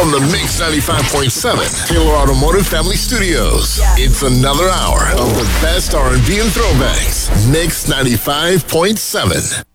from the Mix 95.7 Taylor Automotive Family Studios. It's another hour of the best R&B and throwbacks. Mix 95.7.